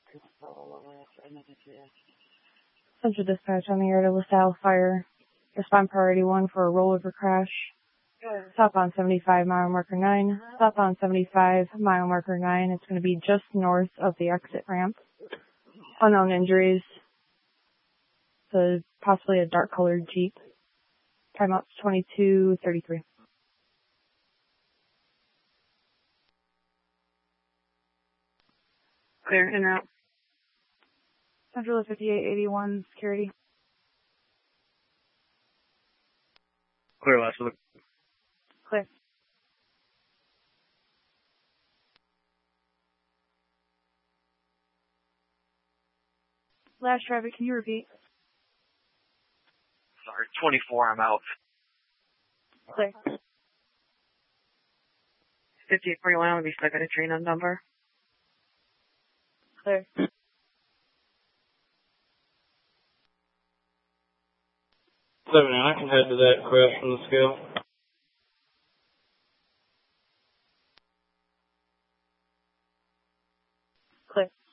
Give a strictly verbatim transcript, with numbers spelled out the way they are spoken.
Central Dispatch on the air to LaSalle Fire. Respond priority one for a rollover crash. Stop on seventy-five, mile marker nine. Stop on seventy-five, mile marker nine. It's going to be just north of the exit ramp. Unknown injuries. So possibly a dark colored Jeep. Timeout's twenty-two thirty-three. Clear, en route. Central fifty-eight eighty-one, security. Clear, last look. Clear. Last traffic, can you repeat? Sorry, twenty-four, I'm out. Clear. fifty-eight forty-one, will be stuck at a train on number. Clear. seven, I can head to that crash from the scale. Clear.